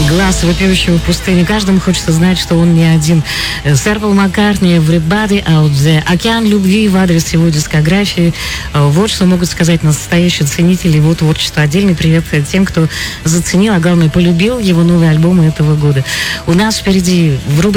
глаз вопиющего в пустыне. Каждому хочется знать, что он не один. Сэр Пол Маккартни, Everybody Out There. Океан любви в адрес его дискографии. Вот что могут сказать настоящие ценители его творчества. Отдельный привет тем, кто заценил, а главное, полюбил его новый альбом этого года. У нас впереди в рубрике